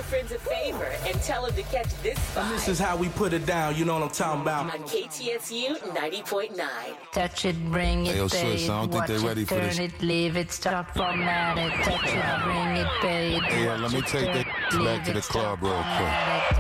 your friends a favor and tell them to catch this vibe. And this is how we put it down, you know what I'm talking about. On KTSU 90.9. Touch it, bring it, Hey, yo, pay Swiss, it, I don't think watch they it, ready for turn this. it, leave it, stop, format it. Touch it, bring it, pay it, Hey, yo, watch let me it, take turn that it, back to leave the it, club stop, real quick. format it.